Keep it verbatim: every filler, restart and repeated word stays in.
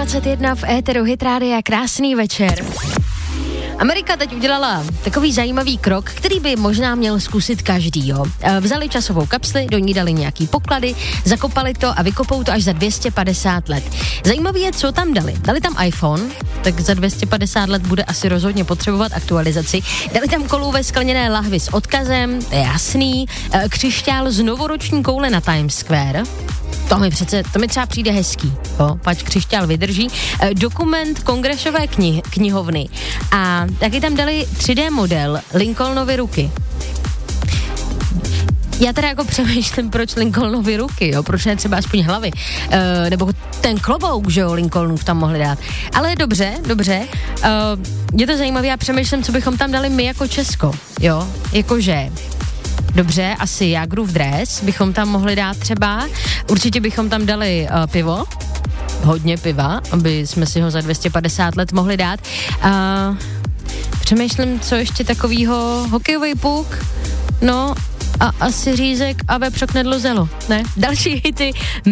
dvacet jedna v éteru Hit Rádia, krásný večer. Amerika teď udělala takový zajímavý krok, který by možná měl zkusit každý, jo. Vzali časovou kapsli, do ní dali nějaký poklady, zakopali to a vykopou to až za dvě stě padesát let. Zajímavý je, co tam dali. Dali tam iPhone, tak za dvě stě padesát let bude asi rozhodně potřebovat aktualizaci. Dali tam kolu ve skleněné lahvi s odkazem, to je jasný, křišťál z novoroční koule na Times Square. To mi přece, to mi třeba přijde hezký, jo, pač křišťál vydrží. E, dokument kongresové knih, knihovny a taky tam dali tři dé model Lincolnovy ruky. Já teda jako přemýšlím, proč Lincolnovy ruky, jo, proč ne třeba aspoň hlavy, e, nebo ten klobouk, že jo, Lincolnův tam mohli dát. Ale dobře, dobře, e, je to zajímavé, já přemýšlím, co bychom tam dali my jako Česko, jo, jakože... Dobře, asi Jágrův dres bychom tam mohli dát třeba. Určitě bychom tam dali uh, pivo. Hodně piva, aby jsme si ho za dvě stě padesát let mohli dát. Uh, přemýšlím, co ještě takovýho. Hokejový puk, no a asi řízek a vepřok nedlo zelo, ne? Další hity